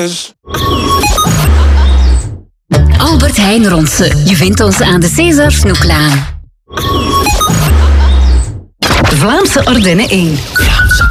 is. Albert Heijn Ronse. Je vindt ons aan de César Snoeklaan. Vlaamse Ardennen 1.